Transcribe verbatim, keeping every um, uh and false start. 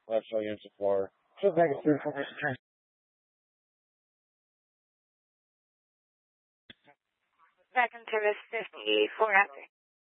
Left shell units of four. So back at three formation turn. Back in service fifty-four after.